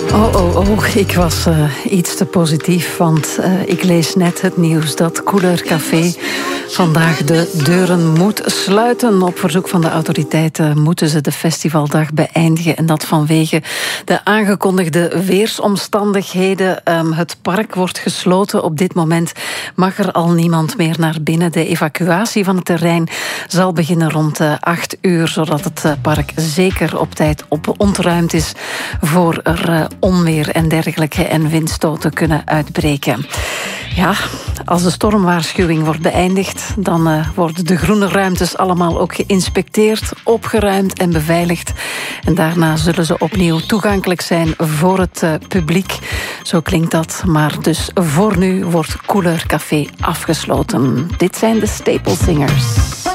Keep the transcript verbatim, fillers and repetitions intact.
Oh, oh, oh, ik was uh, iets te positief, want uh, ik lees net het nieuws dat Couleur Café vandaag de deuren moet sluiten. Op verzoek van de autoriteiten moeten ze de festivaldag beëindigen en dat vanwege de aangekondigde weersomstandigheden. Um, het park wordt gesloten. Op dit moment mag er al niemand meer naar binnen. De evacuatie van het terrein zal beginnen rond uh, acht uur, zodat het uh, park zeker op tijd op ontruimd is voor er uh, onweer en dergelijke en windstoten kunnen uitbreken. Ja, als de stormwaarschuwing wordt beëindigd, dan uh, worden de groene ruimtes allemaal ook geïnspecteerd, opgeruimd en beveiligd. En daarna zullen ze opnieuw toegankelijk zijn voor het uh, publiek. Zo klinkt dat, maar dus voor nu wordt Couleur Café afgesloten. Dit zijn de Staple Singers.